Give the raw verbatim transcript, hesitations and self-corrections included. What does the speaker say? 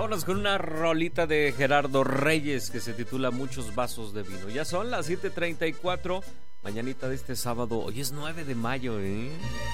Vámonos con una rolita de Gerardo Reyes que se titula Muchos vasos de vino. Ya son las siete treinta y cuatro, mañanita de este sábado. Hoy es nueve de mayo, ¿eh?